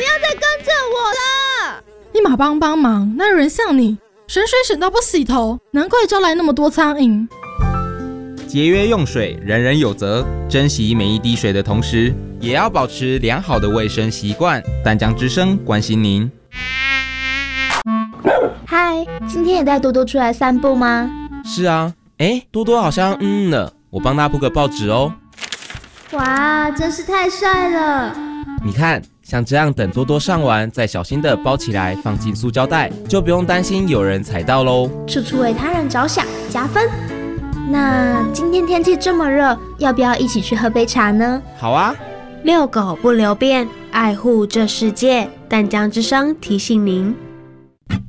不要再跟着我了！ 你马帮忙，哪有人像你？省水省到不洗头，难怪招来那么多苍蝇。 节约用水，人人有责。珍惜每一滴水的同时，也要保持良好的卫生习惯。淡江之声关心您。 嗨，今天也带多多出来散步吗？ 是啊，多多好像了，我帮他铺个报纸哦。 哇，真是太帅了！ 你看，像这样等多多上完，再小心的包起来，放进塑胶袋，就不用担心有人踩到喽。 处处为他人着想，加分。那今天天气这么热，要不要一起去喝杯茶呢？ 好啊。 遛狗不留便，爱护这世界。淡江之声提醒您。